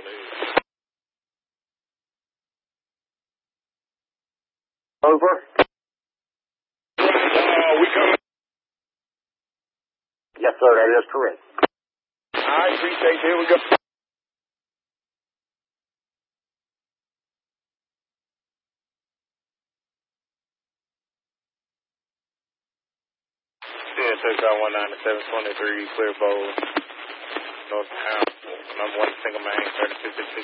Over. We coming. Yes, sir, that is correct. I appreciate it. Here we go. Yeah, Town 19723, Clear Bowl, North Town. I'm one single man, 36.